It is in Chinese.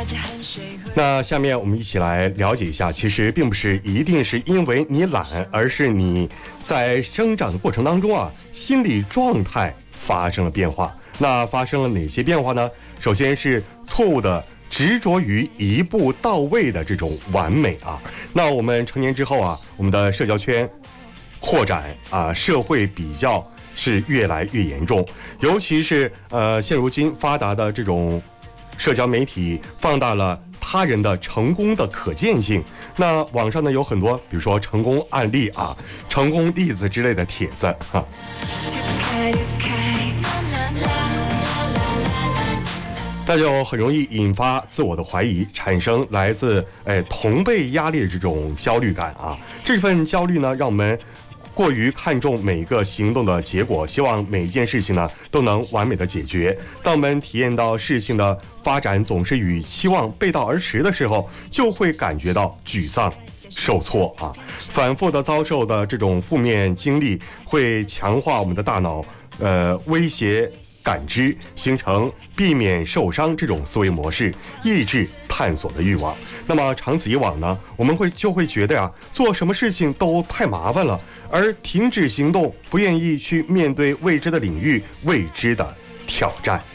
那下面我们一起来了解一下，其实并不是一定是因为你懒，而是你在生长的过程当中啊，心理状态发生了变化。那发生了哪些变化呢？首先是错误的执着于一步到位的这种完美啊。那我们成年之后啊，我们的社交圈扩展啊，社会比较是越来越严重，尤其是现如今发达的这种社交媒体放大了他人的成功的可见性。那网上呢有很多，比如说成功案例啊、成功例子之类的帖子哈。那就很容易引发自我的怀疑，产生来自同辈压力的这种焦虑感啊。这份焦虑呢，让我们过于看重每个行动的结果，希望每一件事情呢都能完美的解决。当我们体验到事情的发展总是与期望背道而驰的时候，就会感觉到沮丧、受挫啊。反复的遭受的这种负面经历会强化我们的大脑威胁感知，形成避免受伤这种思维模式，抑制探索的欲望。那么长此以往呢，我们就会觉得呀，做什么事情都太麻烦了，而停止行动，不愿意去面对未知的领域、未知的挑战。